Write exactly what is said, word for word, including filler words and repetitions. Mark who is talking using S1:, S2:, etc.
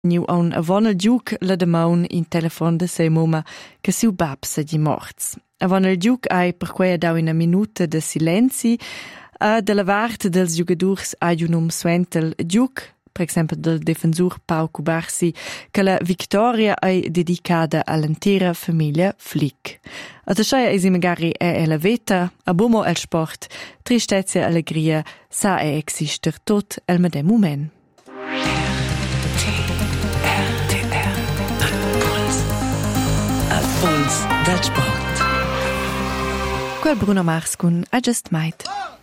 S1: Niu on avon il giuc la damaun in telefon de sei muma che siu bab sa di morts. Avon il giuc ai per quei dau una minuta de silenzi a de la vart dels giugadurs ai un um suentel giuc, per esempio del defensur Pau Cubarsi, che la victoria è dedicata all'intera famiglia Flick. A tasciaia esi magari è la veta, a bomo el sport, tristezza e allegria, sa e exister tot el medem moment. Puls del sport. Quel Bruno Mars con I Just Might.